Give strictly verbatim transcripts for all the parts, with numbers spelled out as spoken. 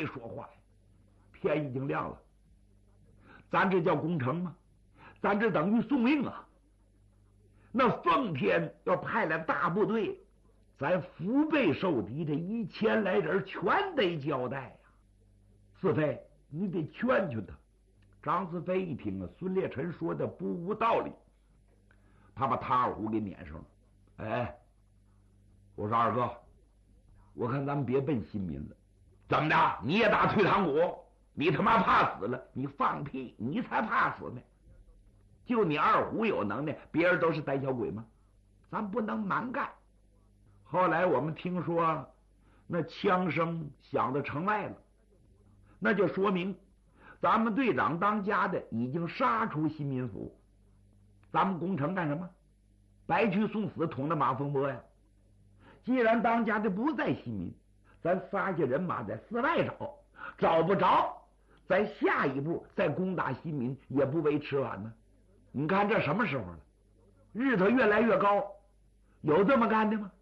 没说话呀，天已经亮了。咱这叫攻城吗？咱这等于送命啊！那奉天要派来大部队，咱腹背受敌这一千来人全得交代呀。四飞，你得劝劝他。张四飞一听啊，孙烈臣说的不无道理，他把唐二虎给撵上了。哎，我说二哥，我看咱们别奔新民了。怎么的？你也打退堂鼓？你他妈怕死了？你放屁！你才怕死呢！就你二虎有能耐，别人都是胆小鬼吗？咱不能蛮干。后来我们听说，那枪声响到城外了，那就说明咱们队长当家的已经杀出新民府。咱们攻城干什么？白去送死，捅了马蜂窝呀！既然当家的不在新民，咱撒下人马在寺外找，找不着，咱下一步再攻打新民也不为迟晚呢。你看这什么时候了？日头越来越高，有这么干的吗？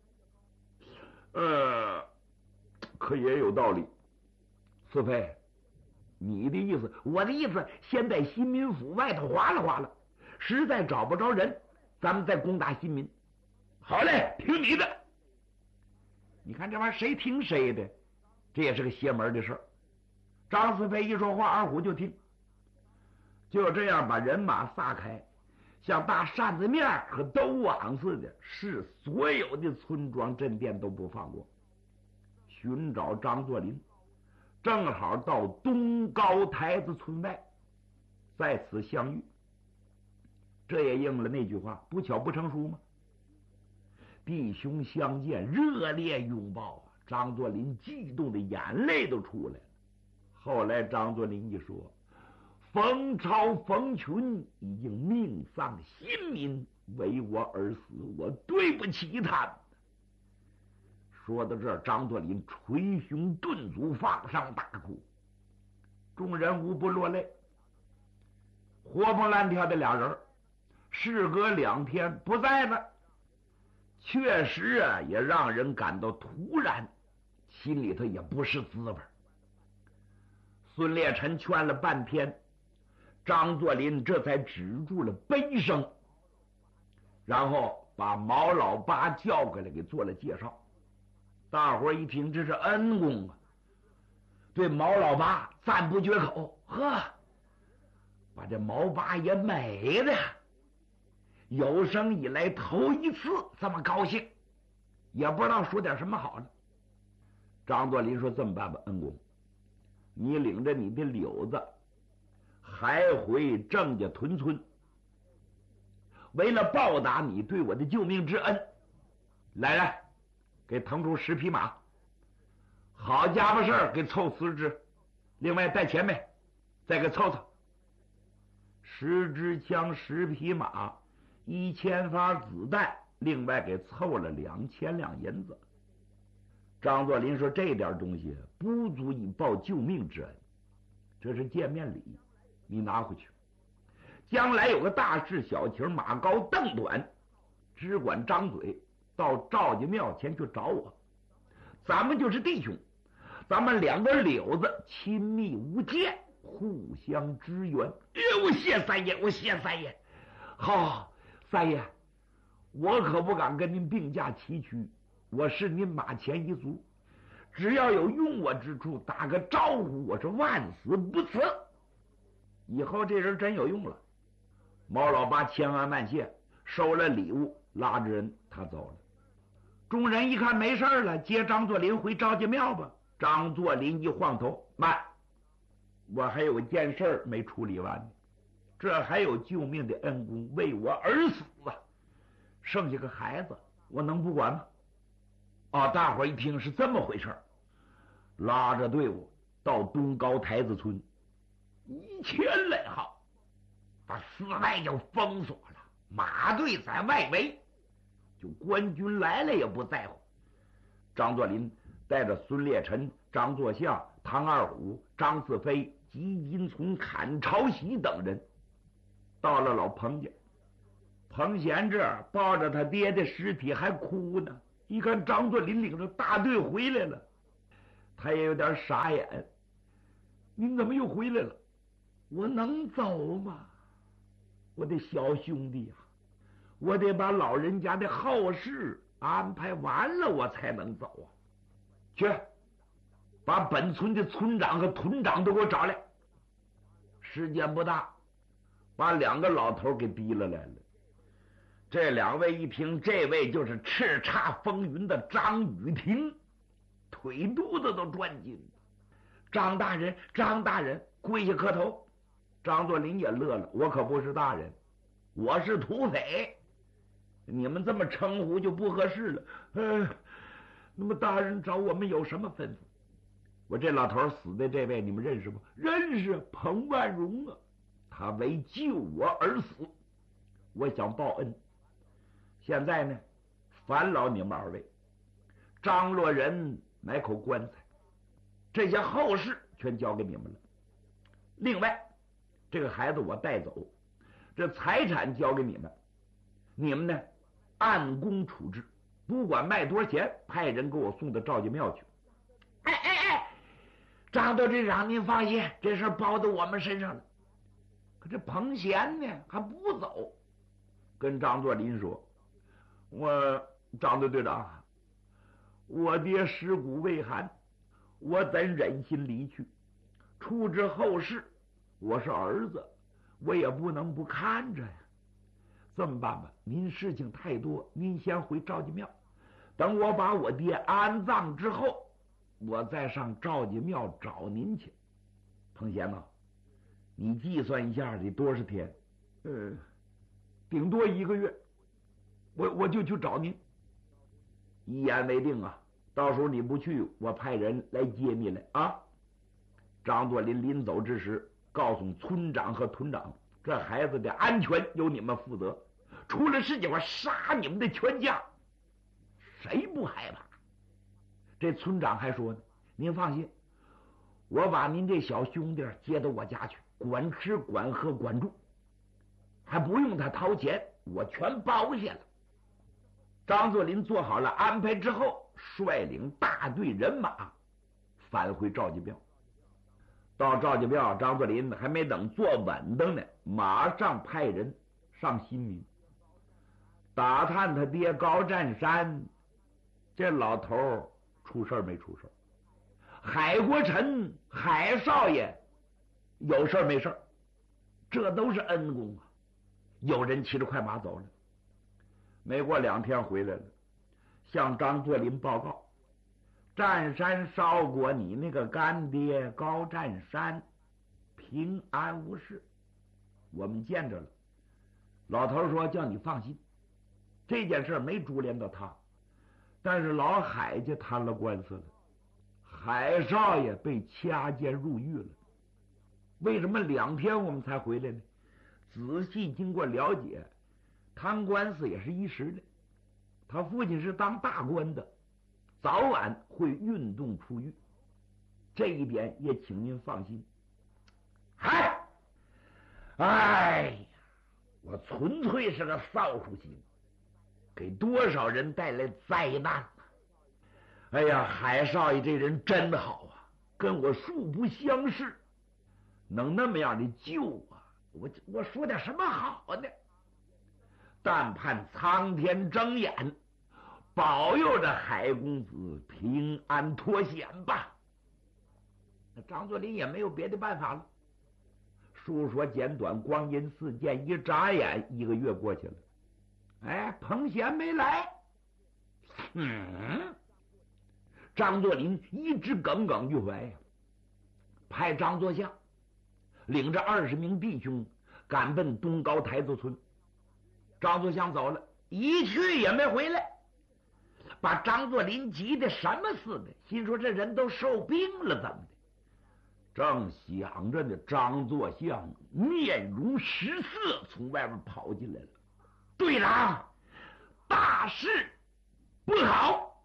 呃，可也有道理。四飞，你的意思？我的意思，先在新民府外头划拉划拉，实在找不着人，咱们再攻打新民。好嘞，听你的。你看这玩意儿谁听谁的，这也是个邪门的事儿。张四飞一说话，二虎就听。就这样把人马撒开，像大扇子面和兜网似的，是所有的村庄镇店都不放过，寻找张作霖。正好到东高台子村外，在此相遇。这也应了那句话，不巧不成书吗？弟兄相见，热烈拥抱啊！张作霖激动的眼泪都出来了。后来张作霖一说，冯超、冯群已经命丧新民，为我而死，我对不起他们。说到这儿，张作霖捶胸顿足，放声大哭。众人无不落泪。活蹦乱跳的俩人，事隔两天不在了，确实啊，也让人感到突然，心里头也不是滋味。孙烈臣劝了半天，张作霖这才止住了悲声，然后把毛老八叫过来给做了介绍。大伙一听，这是恩公啊，对毛老八赞不绝口。呵，把这毛八也美的有生以来头一次这么高兴，也不知道说点什么好呢。张作霖说：“这么办吧，恩公，你领着你的柳子还回郑家屯村，为了报答你对我的救命之恩，来来，给腾出十匹马，好家伙事儿给凑十只，另外带钱没？再给凑凑。十支枪，十匹马，一千发子弹，另外给凑了两千两银子。”张作霖说：“这点东西不足以报救命之恩，这是见面礼，你拿回去。将来有个大事小情，马高凳短，只管张嘴，到赵家庙前去找我。咱们就是弟兄，咱们两个柳子亲密无间，互相支援。哎，我谢三爷，我谢三爷。好，三爷，我可不敢跟您并驾齐驱，我是您马前一族，只要有用我之处，打个招呼，我是万死不辞。以后这人真有用了。”毛老八千恩万谢，收了礼物，拉着人他走了。众人一看没事了，接张作霖回赵家庙吧。张作霖一晃头，慢，我还有件事没处理完呢，这还有救命的恩公为我而死啊，剩下个孩子我能不管吗？哦，大伙一听是这么回事，拉着队伍到东高台子村，一千来号，把寺外就封锁了，马队在外围，就官军来了也不在乎。张作霖带着孙烈臣、张作相、唐二虎、张四飞、吉金从、砍朝喜等人到了老彭家。彭贤这儿抱着他爹的尸体还哭呢，一看张作霖领着大队回来了，他也有点傻眼。 您怎么又回来了？我能走吗？我的小兄弟呀、啊，我得把老人家的后事安排完了，我才能走啊！去，把本村的村长和屯长都给我找来。时间不大，把两个老头给逼了来了。这两位一听，这位就是叱咤风云的张雨婷，腿肚子都转筋。张大人，张大人，跪下磕头。张作霖也乐了，我可不是大人，我是土匪，你们这么称呼就不合适了。呃，那么大人找我们有什么吩咐？我这老头死的这位你们认识吗？认识，彭万荣啊，他为救我而死，我想报恩。现在呢，烦劳你们二位，张罗人买口棺材，这些后事全交给你们了。另外，这个孩子我带走，这财产交给你们，你们呢按工处置，不管卖多少钱，派人给我送到赵家庙去。哎哎哎，张队长您放心，这事包到我们身上了。可这彭贤呢还不走，跟张作霖说：“我张队队长，我爹尸骨未寒，我怎忍心离去？处置后事，我是儿子，我也不能不看着呀。这么办吧，您事情太多，您先回赵家庙，等我把我爹安葬之后，我再上赵家庙找您去。彭贤呐，你计算一下得多少天？呃，顶多一个月，我我就去找您。一言为定啊！到时候你不去，我派人来接你来啊！”张作霖临走之时，告诉村长和屯长，这孩子的安全由你们负责，出了事情我杀你们的全家，谁不害怕？这村长还说呢，您放心，我把您这小兄弟接到我家去，管吃管喝管住，还不用他掏钱，我全包下了。张作霖做好了安排之后，率领大队人马返回赵家庙。到赵家庙，张作霖还没等坐稳当呢，马上派人上新民打探他爹高占山这老头出事没出事，海国臣海少爷有事没事，这都是恩公啊。有人骑着快马走了，没过两天回来了，向张作霖报告，占山烧过你那个干爹高占山平安无事，我们见着了。老头说叫你放心，这件事没株连到他，但是老海家摊了官司了，海少爷被掐监入狱了。为什么两天我们才回来呢？仔细经过了解，摊官司也是一时的，他父亲是当大官的，早晚会运动出狱，这一点也请您放心。嗨，哎呀，我纯粹是个扫帚星，给多少人带来灾难啊！哎呀，海少爷这人真好啊，跟我素不相识，能那么样的救我，我我说点什么好呢？但盼苍天睁眼，保佑着海公子平安脱险吧。那张作霖也没有别的办法了。述说简短，光阴似箭，一眨眼一个月过去了。哎，彭贤没来。嗯，张作霖一直耿耿于怀呀，派张作相领着二十名弟兄赶奔东高台子村。张作相走了，一去也没回来，把张作霖急得什么似的，心说这人都受病了怎么的？正想着呢，张作相面容失色从外面跑进来了。队长，大事不好！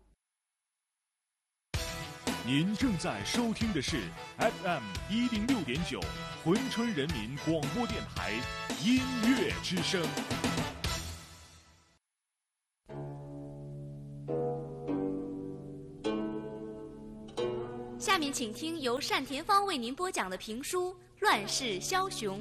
您正在收听的是 F M 一零六点九珲春人民广播电台音乐之声。 下面请请听由单田芳为您播讲的评书《乱世枭雄》。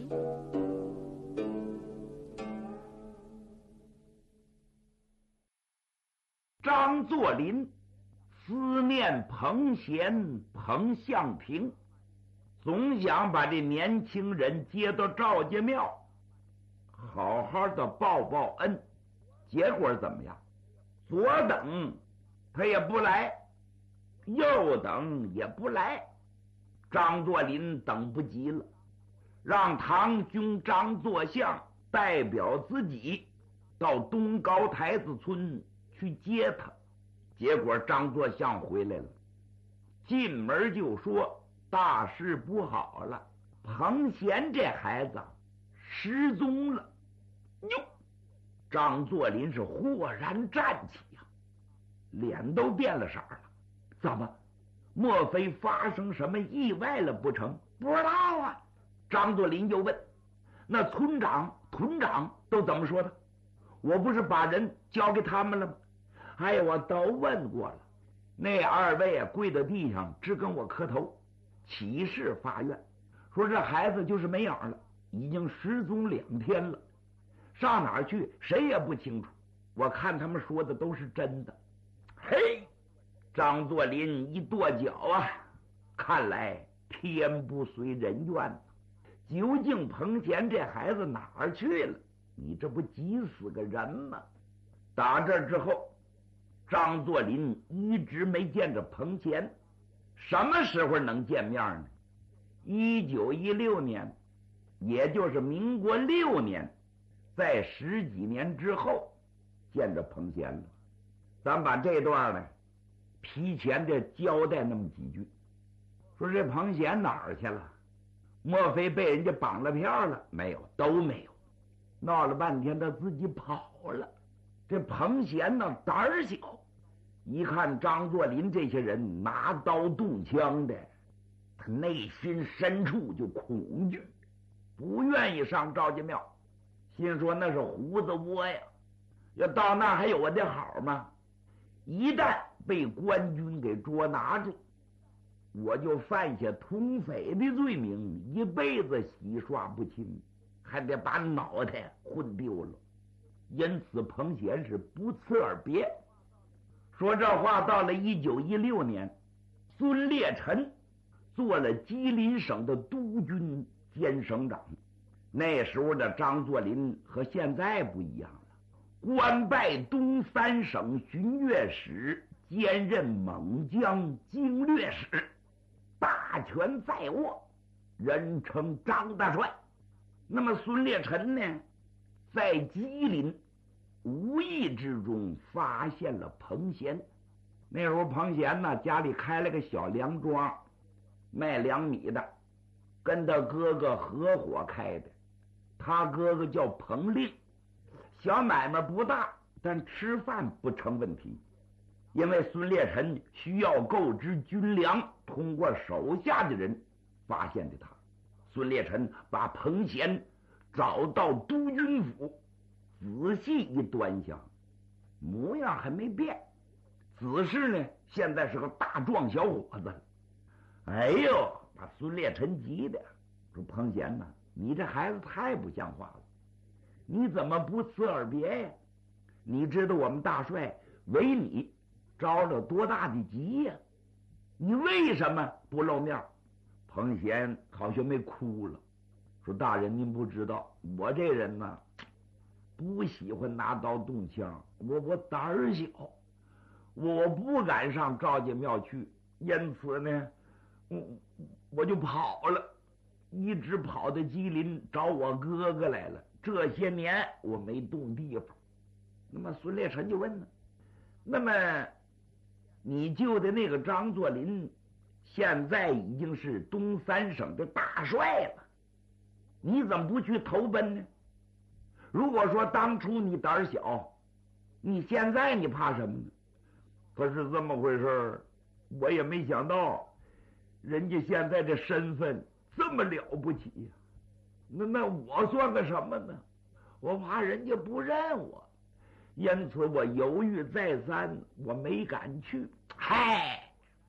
张作霖思念彭贤、彭相庭，总想把这年轻人接到赵家庙，好好的报报恩。结果怎么样？左等他也不来，右等也不来。张作霖等不及了，让堂兄张作相代表自己到东高台子村去接他。结果张作相回来了，进门就说大事不好了，彭贤这孩子失踪了。哟，张作霖是豁然站起呀、啊，脸都变了色了。怎么？莫非发生什么意外了不成？不知道啊。张作霖就问：那村长、屯长都怎么说的？我不是把人交给他们了吗？哎呀，我都问过了，那二位啊跪在地上只跟我磕头，起誓发愿，说这孩子就是没影了，已经失踪两天了，上哪儿去谁也不清楚。我看他们说的都是真的。嘿，张作霖一跺脚啊，看来天不遂人愿，究竟彭贤这孩子哪儿去了？你这不急死个人吗？打这之后，张作霖一直没见着彭贤，什么时候能见面呢？一九一六年，也就是民国六年，在十几年之后见着彭贤了。咱把这段呢提前的交代那么几句，说这彭贤哪儿去了？莫非被人家绑了票了？没有，都没有。闹了半天他自己跑了。这彭贤呢胆儿小，一看张作霖这些人拿刀动枪的，他内心深处就恐惧，不愿意上赵家庙，心说那是胡子窝呀，要到那还有我的好吗？一旦被官军给捉拿住，我就犯下通匪的罪名，一辈子洗刷不清，还得把脑袋混丢了。因此彭贤是不辞而别。说这话到了一九一六年，孙烈臣做了吉林省的督军兼省长。那时候的张作霖和现在不一样了，官拜东三省巡阅使，兼任蒙江经略使，大权在握，人称张大帅。那么孙烈臣呢，在吉林无意之中发现了彭贤。那时候彭贤呢家里开了个小粮庄，卖粮米的，跟他哥哥合伙开的。他哥哥叫彭令，小买卖不大，但吃饭不成问题。因为孙烈臣需要购置军粮，通过手下的人发现的他。孙烈臣把彭贤找到督军府，仔细一端详，模样还没变，只是呢现在是个大壮小伙子。哎呦，把孙烈臣急的说：彭贤呐，你这孩子太不像话了，你怎么不辞而别呀？你知道我们大帅为你着了多大的急呀？你为什么不露面？彭贤好像没哭了，说：大人您不知道，我这人呢不喜欢拿刀动枪，我我胆儿小，我不敢上赵家庙去，因此呢我我就跑了，一直跑到吉林找我哥哥来了。这些年我没动地方。那么孙烈臣就问了：那么你救的那个张作霖现在已经是东三省的大帅了，你怎么不去投奔呢？如果说当初你胆小，你现在你怕什么呢？可是这么回事，我也没想到人家现在这身份这么了不起呀、那那我算个什么呢？我怕人家不认我，因此我犹豫再三，我没敢去。嗨，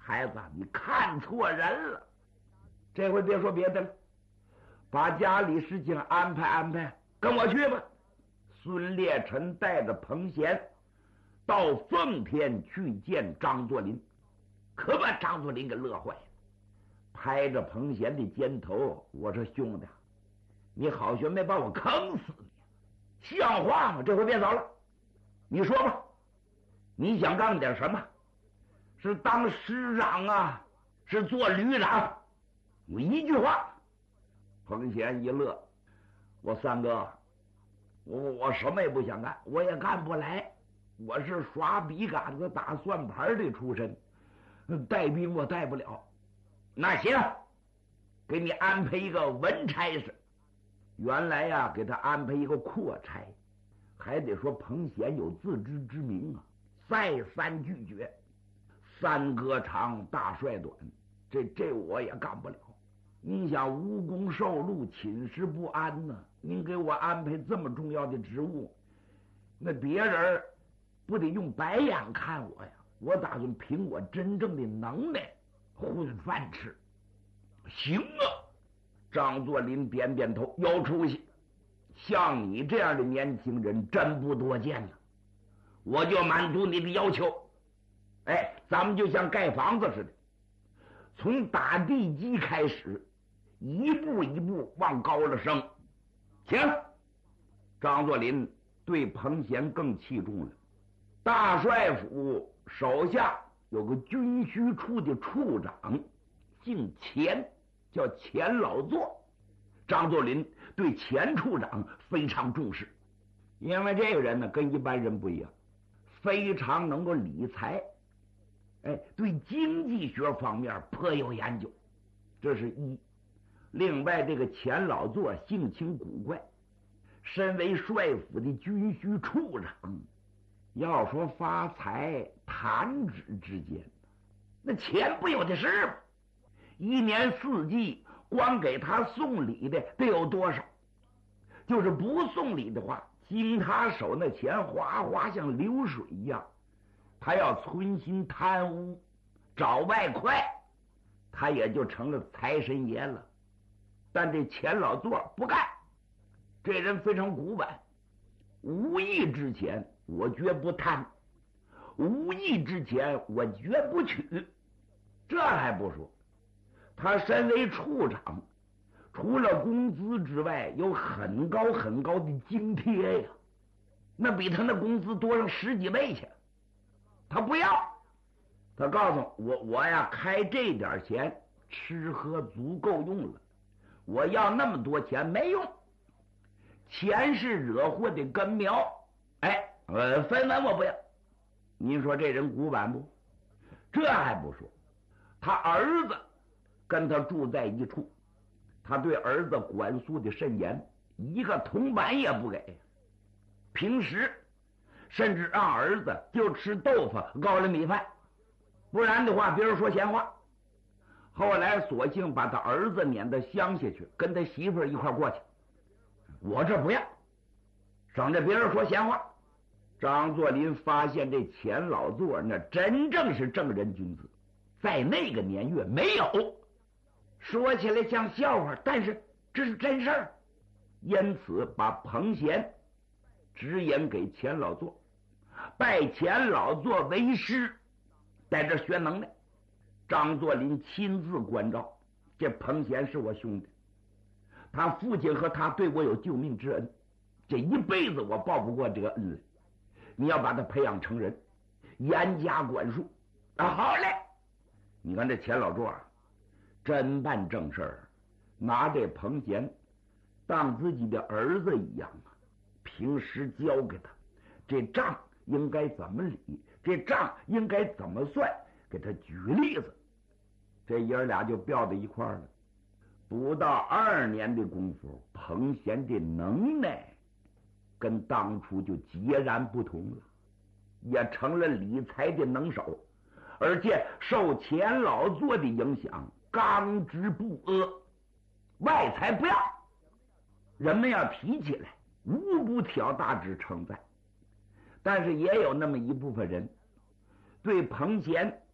孩子，你看错人了。这回别说别的了，把家里事情安排安排，跟我去吧。孙烈臣带着彭贤到奉天去见张作霖，可把张作霖给乐坏了，拍着彭贤的肩头，我说兄弟，你好学没把我坑死你，像话吗？这回别走了，你说吧，你想干点什么？是当师长啊，是做旅长？我一句话。彭贤一乐，我三哥，我我什么也不想干，我也干不来，我是耍笔杆子打算盘的出身，带兵我带不了。那行，给你安排一个文差事。原来呀、啊，给他安排一个阔差，还得说彭贤有自知之明啊，再三拒绝。三哥长，大帅短，这这我也干不了。您想无功受禄，寝食不安呢、啊？您给我安排这么重要的职务，那别人不得用白眼看我呀？我打算凭我真正的能耐混饭吃。行啊！张作霖点点头，有出息。像你这样的年轻人真不多见了，我就满足你的要求。哎，咱们就像盖房子似的，从打地基开始，一步一步往高了升。行。张作霖对彭贤更器重了。大帅府手下有个军需处的处长，姓钱，叫钱老座。张作霖对钱处长非常重视，因为这个人呢跟一般人不一样，非常能够理财，哎，对经济学方面颇有研究，这是一。另外，这个钱老座性情古怪，身为帅府的军需处长，要说发财，弹指之间，那钱不有的是吗？一年四季，光给他送礼的得有多少？就是不送礼的话，经他手那钱哗哗像流水一样。他要存心贪污，找外快，他也就成了财神爷了。但这钱老座不干，这人非常古板，无义之钱我绝不贪，无义之钱我绝不取。这还不说，他身为处长，除了工资之外，有很高很高的津贴呀，那比他那工资多上十几倍去。他不要，他告诉我，我呀开这点钱，吃喝足够用了，我要那么多钱没用，钱是惹祸的根苗。哎，呃，分文我不要。您说这人古板不？这还不说，他儿子跟他住在一处，他对儿子管束的甚严，一个铜板也不给。平时甚至让儿子就吃豆腐高粱米饭，不然的话别人说闲话。后来索性把他儿子撵到乡下去，跟他媳妇儿一块过去。我这不要，省着别人说闲话。张作霖发现这钱老座那真正是正人君子，在那个年月没有。说起来像笑话，但是这是真事儿。因此把彭贤直言给钱老座，拜钱老座为师，在这学能耐。张作霖亲自关照，这彭贤是我兄弟，他父亲和他对我有救命之恩，这一辈子我报不过这个恩来。你要把他培养成人，严加管束啊！好嘞，你看这钱老座真办正事儿，拿这彭贤当自己的儿子一样啊，平时教给他这账应该怎么理，这账应该怎么算，给他举例子。这爷儿俩就飙到一块儿了。不到二年的功夫，彭贤的能耐跟当初就截然不同了，也成了理财的能手，而且受钱老座的影响，刚直不阿，外财不要。人们要提起来，无不挑大指称赞。但是也有那么一部分人对彭贤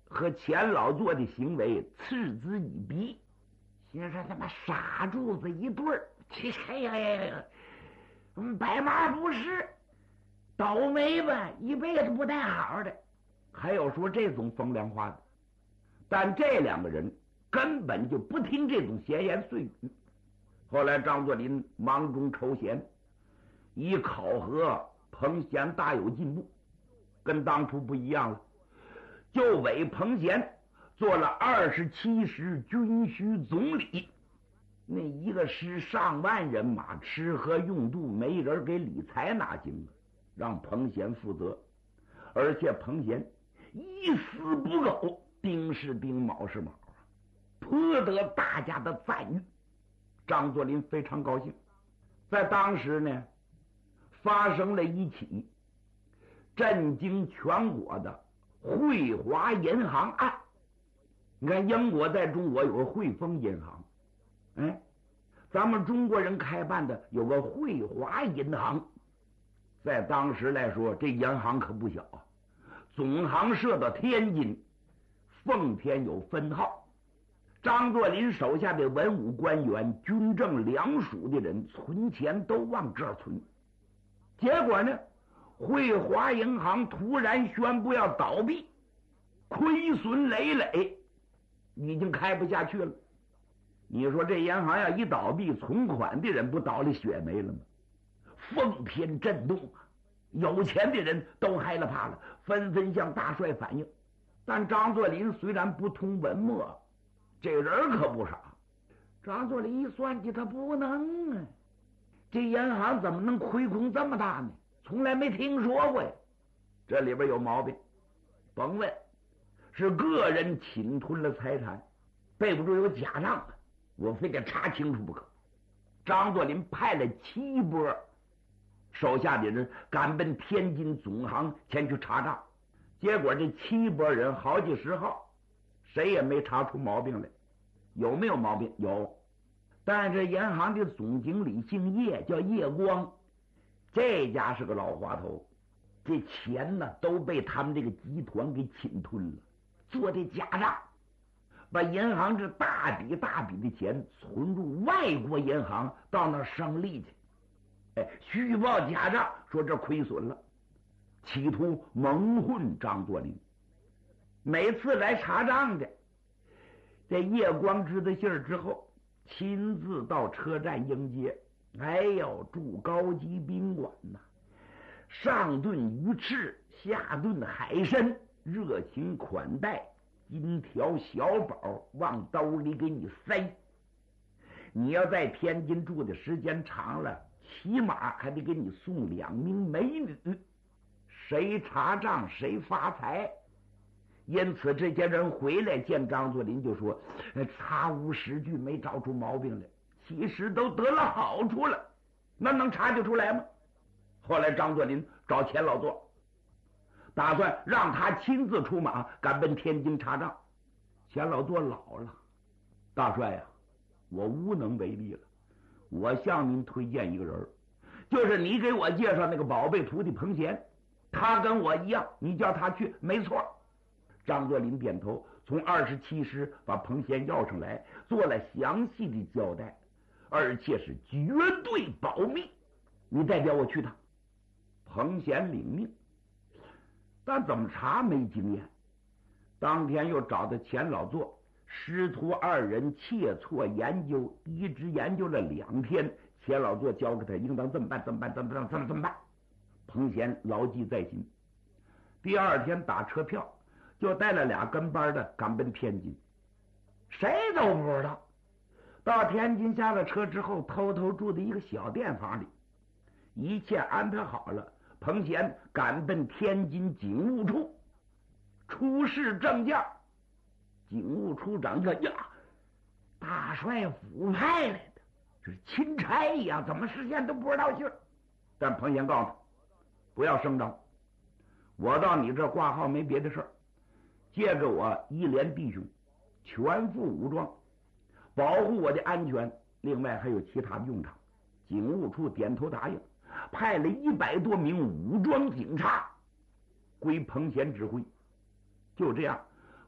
和钱老座的行为嗤之以鼻，心说他妈傻柱子一对儿，这哎呀呀呀，白马不是，倒霉吧，一辈子不带好的。还有说这种风凉话的，但这两个人根本就不听这种闲言碎语。后来张作霖忙中抽闲，一考核彭贤大有进步，跟当初不一样了，就委彭贤做了二十七师军需总理。那一个师上万人马，吃喝用度没人给理财拿经了，让彭贤负责。而且彭贤一丝不苟，丁是丁，卯是卯，颇得大家的赞誉。张作霖非常高兴。在当时呢，发生了一起震惊全国的汇华银行案。你看，英国在中国有个汇丰银行，哎，咱们中国人开办的有个汇华银行。在当时来说，这银行可不小啊，总行设到天津，奉天有分号。张作霖手下的文武官员、军政两署的人存钱都往这儿存。结果呢，汇华银行突然宣布要倒闭，亏损累累，已经开不下去了。你说这银行要一倒闭，存款的人不倒了血霉了吗？风天震动啊！有钱的人都害了怕了，纷纷向大帅反映。但张作霖虽然不通文墨，这人可不傻。张作霖一算计，他不能啊，这银行怎么能亏空这么大呢？从来没听说过呀，这里边有毛病。甭问，是个人侵吞了财产，备不住有假账啊，我非得查清楚不可。张作霖派了七波手下的人赶奔天津总行前去查账，结果这七拨人好几十号，谁也没查出毛病来。有没有毛病？有。但是银行的总经理姓叶，叫叶光，这家是个老滑头，这钱呢都被他们这个集团给侵吞了，做的假账，把银行这大笔大笔的钱存入外国银行，到那儿生利去。哎，虚报假账，说这亏损了，企图蒙混张作霖。每次来查账的，这叶光知道信儿之后，亲自到车站迎接。哎呦，住高级宾馆呐，上顿鱼翅，下顿海参，热情款待，金条小宝往兜里给你塞。你要在天津住的时间长了，起码还得给你送两名美女，谁查账谁发财。因此这些人回来见张作霖就说，查无实据，没找出毛病来，其实都得了好处了，那能查得出来吗？后来张作霖找钱老座，打算让他亲自出马赶奔天津查账。钱老座老了，大帅呀、啊，我无能为力了，我向您推荐一个人，就是你给我介绍那个宝贝徒弟彭贤，他跟我一样，你叫他去，没错。张作霖点头，从二十七师把彭贤要上来，做了详细的交代，而且是绝对保密。你代表我去趟。彭贤领命，但怎么查没经验。当天又找到钱老座，师徒二人切磋研究，一直研究了两天。钱老座教给他应当这么办，这么办，这么办，这么这么办。彭贤牢记在心。第二天打车票，就带了俩跟班的赶奔天津，谁都不知道。到天津下了车之后，偷偷住在一个小店房里，一切安排好了。彭贤赶奔天津警务处，出示证件。警务处长说：“呀，大帅府派来的，就是钦差一样，怎么事先都不知道信儿？”但彭贤告诉他，不要声张，我到你这挂号没别的事儿，借给我一连弟兄，全副武装，保护我的安全，另外还有其他的用场。警务处点头答应，派了一百多名武装警察归彭贤指挥。就这样，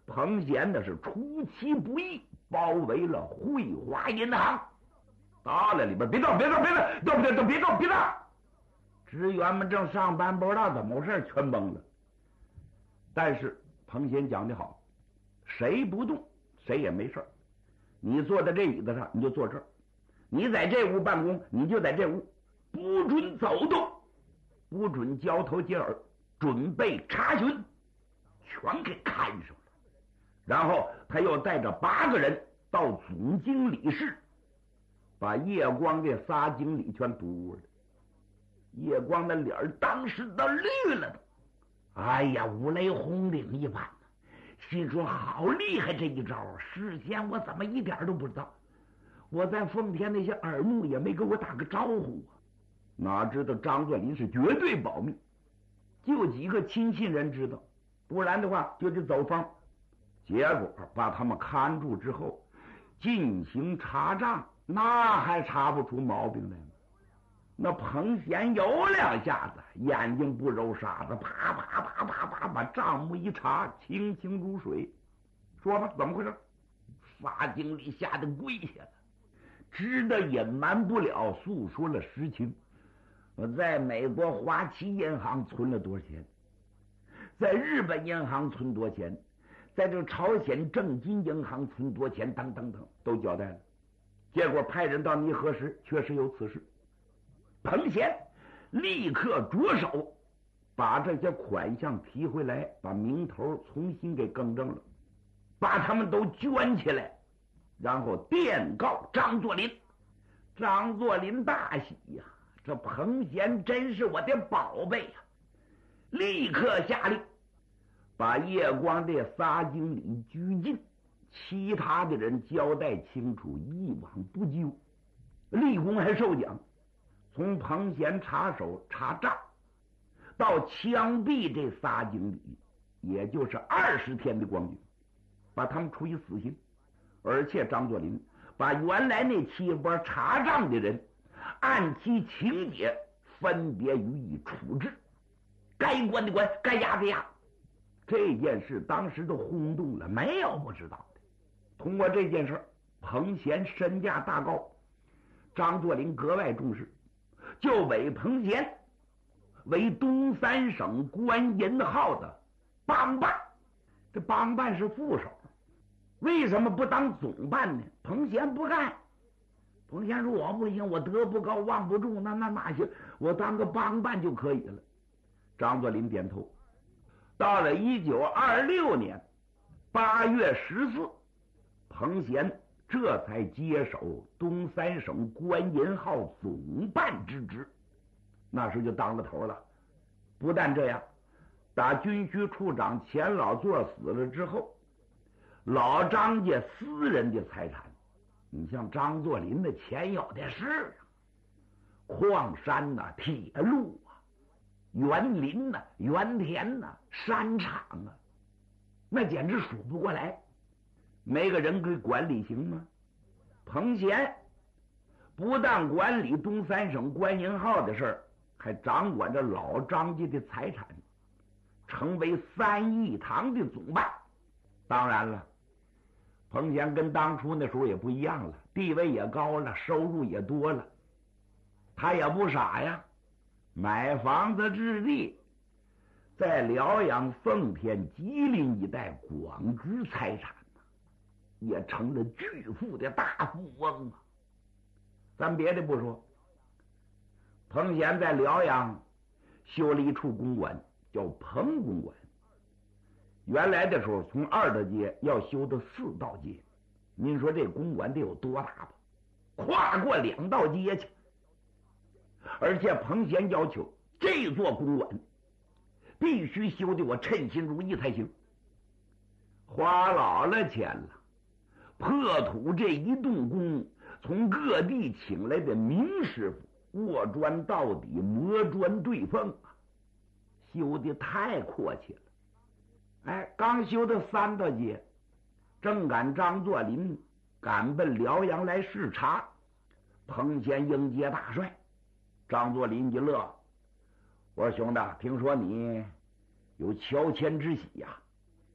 彭贤那是出其不意包围了汇华银行，到了里边，别动，别动，别动，动别动，别动，别动！职员们正上班，不知道怎么回事，全懵了。但是彭贤讲的好，谁不动，谁也没事。你坐在这椅子上，你就坐这儿；你在这屋办公，你就在这屋，不准走动，不准交头接耳，准备查询，全给看上了。然后他又带着八个人到总经理室，把叶光这仨经理全堵了。叶光的脸当时都绿了的，哎呀，五雷轰顶一般，心说好厉害这一招啊！事先我怎么一点都不知道？我在奉天那些耳目也没给我打个招呼啊！哪知道张作霖是绝对保密，就几个亲信人知道，不然的话就得走风。结果把他们看住之后，进行查账，那还查不出毛病来吗？那彭贤有两下子，眼睛不揉沙子，啪啪啪啪啪把账目一查，清清如水。说吧，怎么回事？仨经理吓得跪下了，知道隐瞒不了，诉说了实情。我在美国华旗银行存了多少钱，在日本银行存多少钱，在这朝鲜正金银行存多少钱，等等等都交代了。结果派人到尼河时，确实有此事。彭贤立刻着手把这些款项提回来，把名头重新给更正了，把他们都捐起来，然后电告张作霖。张作霖大喜呀、啊，这彭贤真是我的宝贝呀、啊！立刻下令把叶光这仨经理拘禁，其他的人交代清楚，一网不究，立功还受奖。从彭贤插手查账到枪毙这仨经理，也就是二十天的光景，把他们处以死刑。而且张作霖把原来那七波查账的人按其情节分别予以处置，该关的关，该压的压。这件事当时都轰动了，没有不知道的。通过这件事，彭贤身价大高，张作霖格外重视，就委彭贤为东三省关银号的帮办。这帮办是副手，为什么不当总办呢？彭贤不干。彭贤说：“我不行，我德不高望不重，那那那行，我当个帮办就可以了。”张作霖点头。到了一九二六年八月十四，彭贤这才接手东三省关银号总办之职，那时就当了头了。不但这样，打军需处长钱老座死了之后，老张家私人的财产，你像张作霖的钱有的是啊，矿山呐、啊、铁路啊、园林呐、啊、园田呐、啊、山场啊，那简直数不过来。没个人给管理行吗？彭贤不但管理东三省关银号的事儿，还掌管着老张家的财产，成为三义堂的总办。当然了，彭贤跟当初那时候也不一样了，地位也高了，收入也多了。他也不傻呀，买房子置地，在辽阳、奉天、吉林一带广植财产，也成了巨富的大富翁啊！咱别的不说，彭贤在辽阳修了一处公馆，叫彭公馆。原来的时候，从二道街要修到四道街，您说这公馆得有多大吧？跨过两道街去。而且彭贤要求这座公馆必须修得我称心如意才行，花老了钱了。破土这一动工，从各地请来的名师傅，卧砖到底，磨砖对缝啊，修的太阔气了。哎，刚修的三道街，正赶张作霖赶奔辽阳来视察，彭贤迎接大帅。张作霖一乐，我说兄弟，听说你有乔迁之喜呀、啊？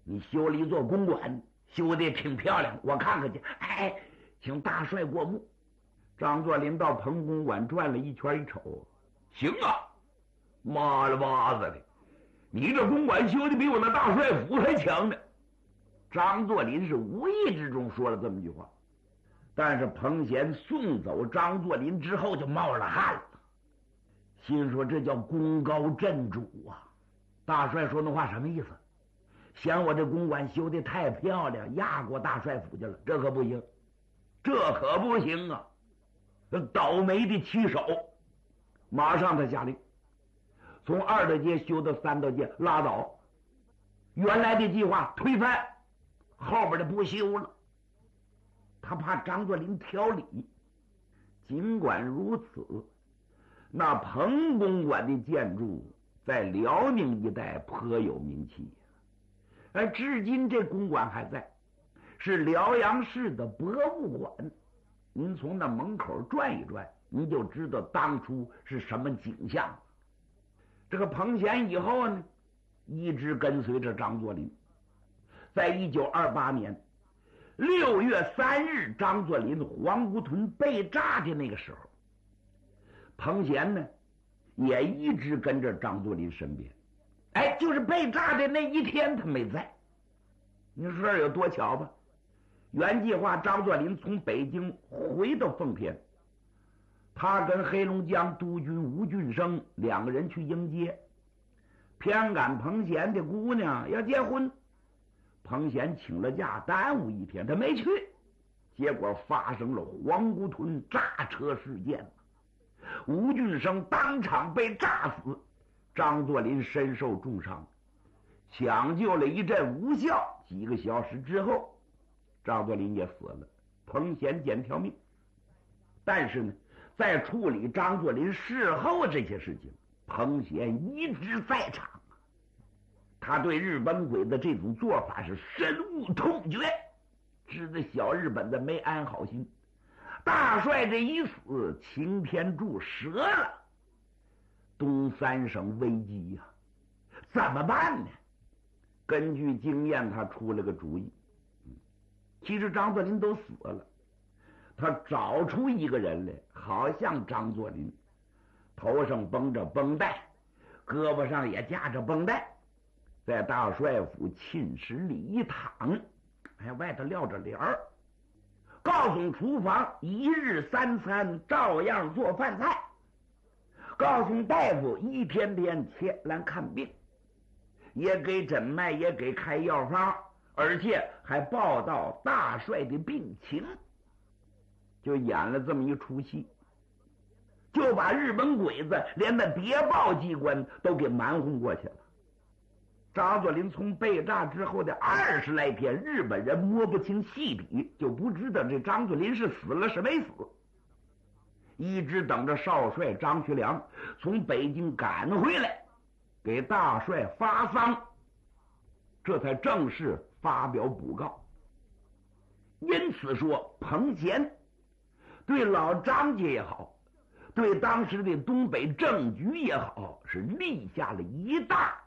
你修了一座公馆，修的挺漂亮，我看看去。哎，请大帅过目。张作霖到彭公馆转了一圈，一瞅，行啊，妈了巴子的，你这公馆修的比我那大帅府还强呢。张作霖是无意之中说了这么句话，但是彭贤送走张作霖之后就冒了汗了，心说这叫功高震主啊。大帅说那话什么意思？嫌我这公馆修的太漂亮，压过大帅府去了，这可不行，这可不行啊！倒霉的骑手，马上他下令，从二道街修到三道街，拉倒，原来的计划推翻，后边的不修了。他怕张作霖挑理。尽管如此，那彭公馆的建筑在辽宁一带颇有名气，而至今这公馆还在，是辽阳市的博物馆。您从那门口转一转，您就知道当初是什么景象。这个彭贤以后呢，一直跟随着张作霖。在一九二八年六月三日，张作霖黄姑屯被炸的那个时候，彭贤呢也一直跟着张作霖身边。哎，就是被炸的那一天他没在。你说这有多巧吧？原计划张作霖从北京回到奉天，他跟黑龙江督军吴俊升两个人去迎接，偏赶彭贤的姑娘要结婚，彭贤请了假耽误一天，他没去，结果发生了黄姑屯炸车事件，吴俊升当场被炸死，张作霖身受重伤，抢救了一阵无效，几个小时之后张作霖也死了，彭贤捡条命。但是呢，在处理张作霖事后这些事情，彭贤一直在场，他对日本鬼子这种做法是深恶痛绝，知道小日本子没安好心，大帅这一死，擎天柱折了，东三省危机呀、啊，怎么办呢？根据经验，他出了个主意。其实张作霖都死了，他找出一个人来，好像张作霖，头上绷着绷带，胳膊上也架着绷带，在大帅府寝室里一躺，哎，外头撂着帘儿，告诉厨房一日三餐照样做饭菜，告诉大夫一天天前来看病，也给诊脉，也给开药方，而且还报道大帅的病情，就演了这么一出戏，就把日本鬼子连那谍报机关都给瞒混过去了。张作霖从被炸之后的二十来天，日本人摸不清细底，就不知道这张作霖是死了是没死，一直等着少帅张学良从北京赶回来给大帅发丧，这才正式发表补告。因此说，彭贤对老张家也好，对当时的东北政局也好，是立下了一大